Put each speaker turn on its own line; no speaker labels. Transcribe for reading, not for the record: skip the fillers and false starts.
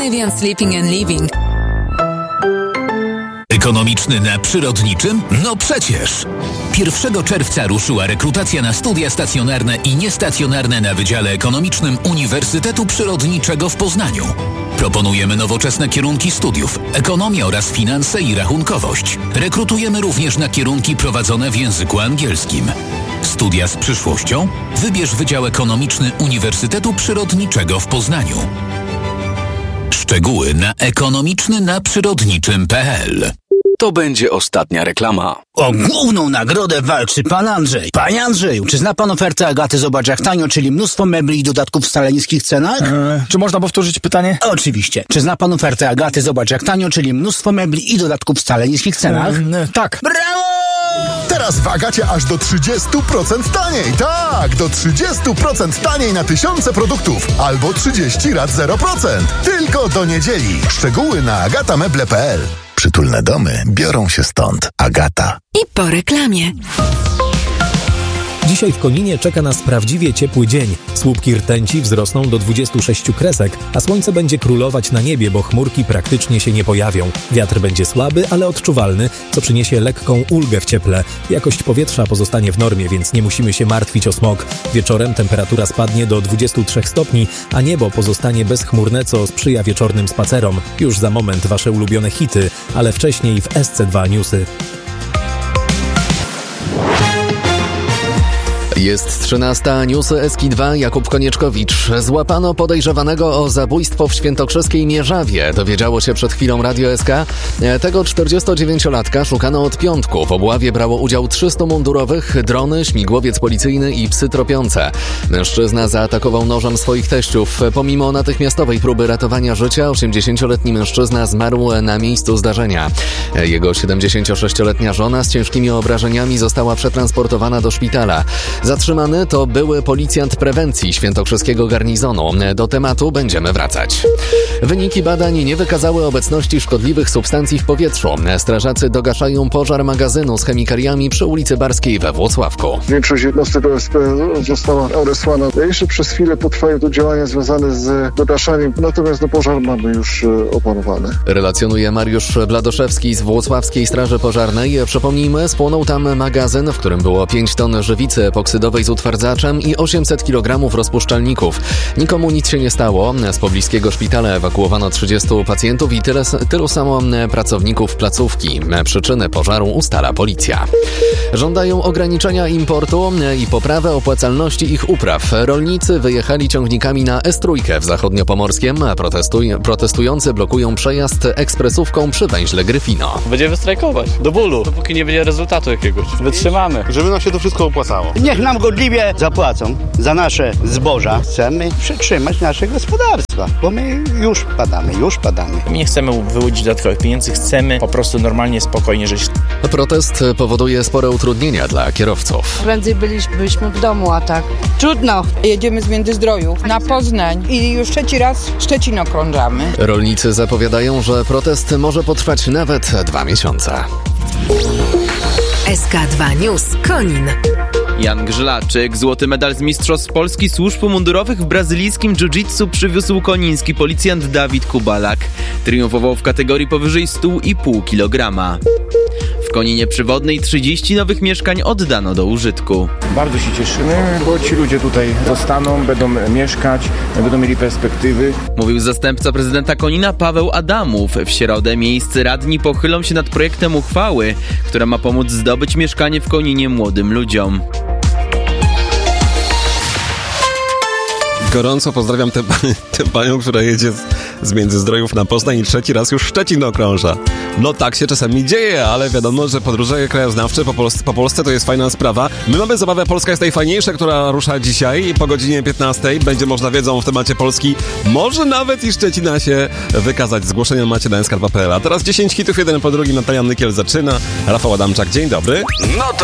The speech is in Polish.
Scandinavian Sleeping and Living.
Ekonomiczny na przyrodniczym? No przecież! 1 czerwca ruszyła rekrutacja na studia stacjonarne i niestacjonarne na Wydziale Ekonomicznym Uniwersytetu Przyrodniczego w Poznaniu. Proponujemy nowoczesne kierunki studiów, ekonomia oraz finanse i rachunkowość. Rekrutujemy również na kierunki prowadzone w języku angielskim. Studia z przyszłością? Wybierz Wydział Ekonomiczny Uniwersytetu Przyrodniczego w Poznaniu. Szczegóły na ekonomicznynaprzyrodniczym.pl.
To będzie ostatnia reklama.
O główną nagrodę walczy pan Andrzej. Panie Andrzeju, czy zna pan ofertę Agaty Zobacz jak tanio, czyli mnóstwo mebli i dodatków w wcale niskich cenach?
Czy można powtórzyć pytanie?
Oczywiście. Czy zna pan ofertę Agaty Zobacz jak tanio, czyli mnóstwo mebli i dodatków w wcale niskich cenach?
Tak.
Brawo!
Teraz w Agacie aż do 30% taniej. Tak, do 30% taniej na tysiące produktów. Albo 30 rat 0%. Tylko do niedzieli. Szczegóły na agatameble.pl. Przytulne domy biorą się stąd. Agata.
I po reklamie.
Dzisiaj w Koninie czeka nas prawdziwie ciepły dzień. Słupki rtęci wzrosną do 26 kresek, a słońce będzie królować na niebie, bo chmurki praktycznie się nie pojawią. Wiatr będzie słaby, ale odczuwalny, co przyniesie lekką ulgę w cieple. Jakość powietrza pozostanie w normie, więc nie musimy się martwić o smog. Wieczorem temperatura spadnie do 23 stopni, a niebo pozostanie bezchmurne, co sprzyja wieczornym spacerom. Już za moment wasze ulubione hity, ale wcześniej w SC2 Newsy.
Jest 13, newsy SK2, Jakub Konieczkowicz. Złapano podejrzewanego o zabójstwo w świętokrzyskiej Mierzawie. Dowiedziało się przed chwilą Radio SK. Tego 49-latka szukano od piątku. W obławie brało udział 300 mundurowych, drony, śmigłowiec policyjny i psy tropiące. Mężczyzna zaatakował nożem swoich teściów. Pomimo natychmiastowej próby ratowania życia, 80-letni mężczyzna zmarł na miejscu zdarzenia. Jego 76-letnia żona z ciężkimi obrażeniami została przetransportowana do szpitala. Zatrzymany to były policjant prewencji świętokrzyskiego garnizonu. Do tematu będziemy wracać. Wyniki badań nie wykazały obecności szkodliwych substancji w powietrzu. Strażacy dogaszają pożar magazynu z chemikaliami przy ulicy Barskiej we Włocławku.
Większość jednostek OSP została odesłana. Jeszcze przez chwilę potrwają tu działania związane z dogaszaniem, natomiast pożar mamy już opanowany.
Relacjonuje Mariusz Bladoszewski z Włocławskiej Straży Pożarnej. Przypomnijmy, spłonął tam magazyn, w którym było 5 ton żywicy epoksydowej z utwardzaczem i 800 kg rozpuszczalników. Nikomu nic się nie stało. Z pobliskiego szpitala ewakuowano 30 pacjentów i tylu samo pracowników placówki. Przyczyny pożaru ustala policja. Żądają ograniczenia importu i poprawy opłacalności ich upraw. Rolnicy wyjechali ciągnikami na S3 w Zachodniopomorskiem, a protestujący blokują przejazd ekspresówką przy węźle Gryfino.
Będziemy strajkować do bólu, dopóki nie będzie rezultatu jakiegoś. Wytrzymamy.
Żeby nam się to wszystko opłacało.
Niech nam godliwie zapłacą za nasze zboża. Chcemy przytrzymać nasze gospodarstwa, bo my już padamy.
My nie chcemy wyłudzić dodatkowych pieniędzy, chcemy po prostu normalnie, spokojnie żyć.
Protest powoduje spore utrudnienia dla kierowców.
Prędzej byliśmy w domu, a tak trudno. Jedziemy z Międzyzdrojów na Poznań i już 3. raz Szczecin okrążamy.
Rolnicy zapowiadają, że protest może potrwać nawet 2 miesiące.
SK2 News Konin.
Jan Grzylaczyk, złoty medal z Mistrzostw Polski Służb Mundurowych w brazylijskim jiu-jitsu przywiózł koniński policjant Dawid Kubalak. Triumfował w kategorii powyżej 100,5 kg. W Koninie Przywodnej 30 nowych mieszkań oddano do użytku.
Bardzo się cieszymy, bo ci ludzie tutaj zostaną, będą mieszkać, będą mieli perspektywy.
Mówił zastępca prezydenta Konina Paweł Adamów. W środę miejscy radni pochylą się nad projektem uchwały, która ma pomóc zdobyć mieszkanie w Koninie młodym ludziom.
Gorąco pozdrawiam tę panią, która jedzie z Międzyzdrojów na Poznań i 3. raz już Szczecin okrąża. No tak się czasami dzieje, ale wiadomo, że podróże krajoznawcze po Polsce to jest fajna sprawa. My mamy zabawę Polska jest najfajniejsza, która rusza dzisiaj i po godzinie 15 będzie można wiedzą w temacie Polski, może nawet i Szczecina się wykazać. Zgłoszenia macie na sk2.pl. A teraz 10 hitów, jeden po drugim. Natalia Nykiel zaczyna. Rafał Adamczak, dzień dobry.
No to